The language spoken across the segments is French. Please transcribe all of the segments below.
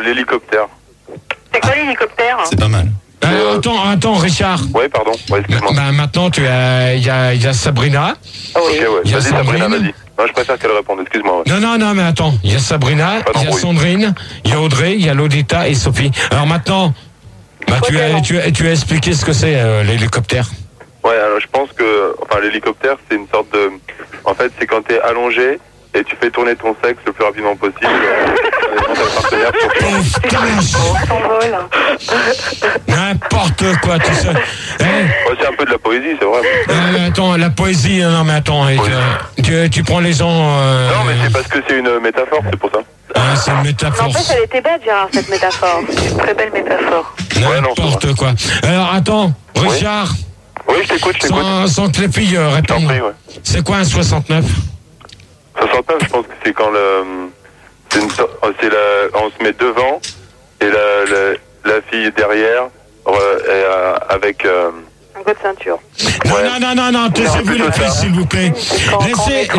l'hélicoptère. C'est quoi l'hélicoptère? C'est pas mal. Attends, Richard. Ouais, pardon. Ouais, excuse-moi. Maintenant, il y a Sabrina. Ok, ouais. Il y a Vas-y, Sabrina, Sandrine. vas-y. Non, je préfère qu'elle réponde, excuse-moi. Ouais. Non, mais attends. Il y a Sabrina, il y a Sandrine, il y a Audrey, il y a Lolita et Sophie. Alors maintenant, tu as expliqué ce que c'est l'hélicoptère. Ouais, alors je pense que, l'hélicoptère, c'est une sorte de... En fait, c'est quand t'es allongé et tu fais tourner ton sexe le plus rapidement possible. N'importe quoi, tu sais. C'est un peu de la poésie, c'est vrai. Attends, la poésie, non mais attends, tu prends les gens... Non, mais c'est parce que c'est une métaphore, c'est pour ça. C'est une métaphore. En fait, elle était belle, Gérard, cette métaphore. C'est une très belle métaphore. N'importe quoi. Alors, attends, Richard. Oui, je t'écoute. Sans que les filles répondent. Ouais. C'est quoi un 69 ? 69, je pense que c'est quand on se met devant et la fille derrière avec... Un coup de ceinture. Non, taisez-vous les filles, s'il vous plaît. Laissez.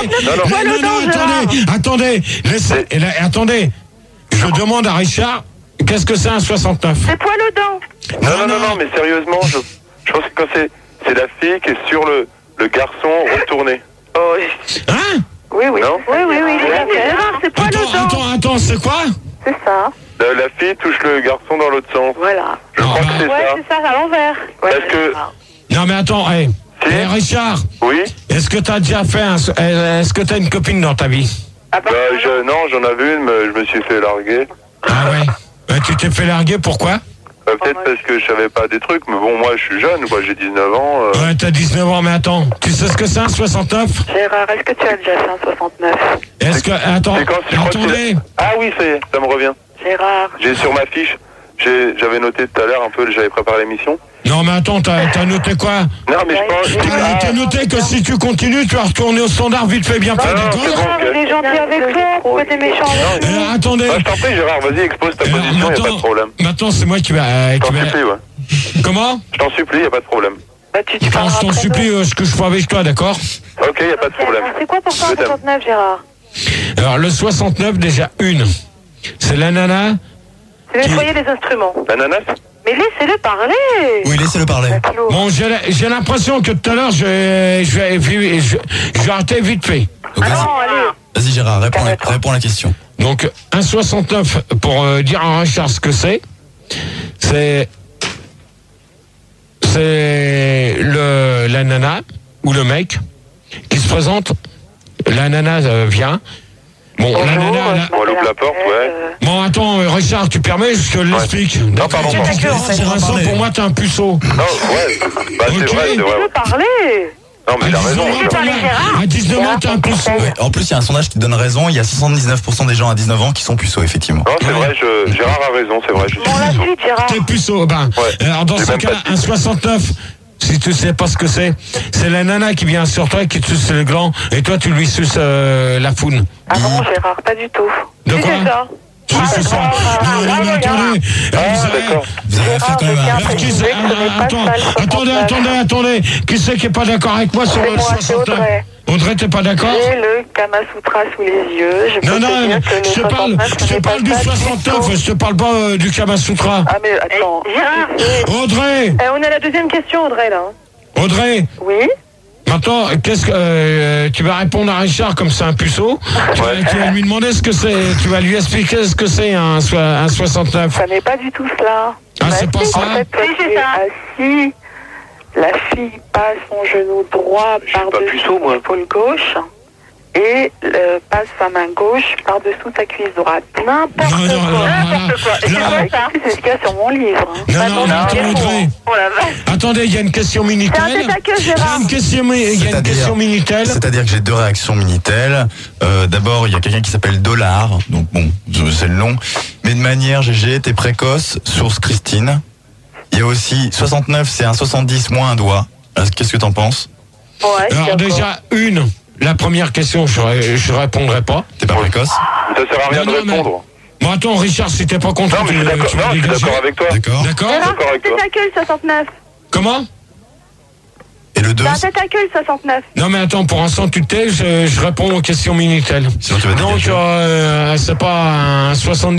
Non, attendez. Attendez. Je demande à Richard, qu'est-ce que c'est un 69 ? C'est poil aux dents. Non, mais sérieusement, je pense que quand c'est la fille qui est sur le garçon retourné. Oh, hein ? Oui. Non oui, c'est poil aux dents. Attends, c'est quoi ? C'est ça. La fille touche le garçon dans l'autre sens. Voilà. Je crois que c'est ça. Ouais, c'est ça, à l'envers. Ouais, Parce que... Non, mais attends, Richard. Oui. Est-ce que t'as déjà fait est-ce que t'as une copine dans ta vie ? Non, j'en avais une, mais je me suis fait larguer. Ah ouais. Tu t'es fait larguer, pourquoi ? Peut-être parce que je savais pas des trucs, mais bon, moi je suis jeune, j'ai 19 ans. Ouais, t'as 19 ans, mais attends, tu sais ce que c'est un 69 ? Gérard, est-ce que tu as déjà fait un 69 ? Est-ce que... Attends, attendez. Ah oui, ça me revient. Gérard. J'ai sur ma fiche, j'avais noté tout à l'heure un peu, j'avais préparé l'émission. Non, mais attends, t'as noté quoi ? Non, mais je pense... T'as noté que si tu continues, tu vas retourner au standard vite fait, bien fait, d'accord ? Il est gentil avec toi, pourquoi t'es méchant avec toi ? Attendez. Je t'en prie, Gérard, vas-y, expose ta position, y a pas de problème. Maintenant, c'est moi qui va... Je t'en supplie, ouais. Comment ? Je t'en supplie, y a pas de problème. Je t'en supplie, ce que je ferai avec toi, d'accord ? Ok, y a pas de problème. C'est quoi pour toi un 69, Gérard ? Alors, le 69, déjà, c'est la nana... C'est nettoyer les instruments. L'ananas ? Mais laissez-le parler. Oui, laissez-le parler. Bon, j'ai l'impression que tout à l'heure, je vais arrêter vite fait. Donc, vas-y Gérard, réponds à la question. Donc, un 69, pour dire à Richard ce que c'est la nana ou le mec qui se présente. La nana vient. Bon, la nana... On loupe la porte, ouais. Bon, attends, Richard, tu permets, je te l'explique. Non, pardon. Vincent, pour moi, t'es un puceau. Non, ouais. Bah, c'est vrai. Tu veux parler ? Non, mais il a raison. À 19 ans, t'es un puceau. Ouais. En plus, il y a un sondage qui donne raison. Il y a 79% des gens à 19 ans qui sont puceaux, effectivement. Non, c'est vrai, Gérard a raison, c'est vrai. On l'a su, Gérard. T'es puceau. Alors, dans ce cas, un 69... Si tu sais pas ce que c'est la nana qui vient sur toi et qui te suce le gland et toi tu lui suces la foune. Ah non, Gérard, pas du tout. De quoi ? C'est ça. C'est ça. Non, attendez. Vous avez fait quand même Attendez. Qui c'est qui est pas d'accord avec moi sur le 69 ? Audrey, t'es pas d'accord ? J'ai le Kama Sutra sous les yeux. Non, je te parle du 69, je te parle pas du Kama Sutra. Ah mais attends. Gérard. Audrey. On a la deuxième question, Audrey, là. Audrey. Oui. Maintenant, qu'est-ce que tu vas répondre à Richard comme c'est un puceau ? Tu vas lui demander ce que c'est. Tu vas lui expliquer ce que c'est un 69. Ça n'est pas du tout cela. Ah, c'est pas ça ? En fait, toi, tu es assis. La fille passe son genou droit par-dessus son épaule gauche et passe sa main gauche par-dessous sa cuisse droite. N'importe quoi. C'est ce qu'il y a sur mon livre. Non, attends, Audrey. Attendez, il y a une question Minitel. Il y a une question Minitel. C'est-à-dire que j'ai deux réactions Minitel. D'abord, il y a quelqu'un qui s'appelle Dollar. Donc bon, c'est le nom. Mais de manière, GG, t'es précoce. Source Christine. Il y a aussi 69, c'est un 70 moins un doigt. Qu'est-ce que t'en penses ? Alors déjà, la première question, je répondrai pas. T'es pas précoce ? Ça sert à rien de répondre. Bon, attends, Richard, si t'es pas content, non, mais je suis d'accord avec toi. D'accord. C'est ta gueule, 69. Comment ? Et le 2 La tête à queue, 69. Non, mais attends, pour l'instant, tu te tais, je réponds aux questions Minitel. Sinon, tu vas Donc, c'est pas un 70.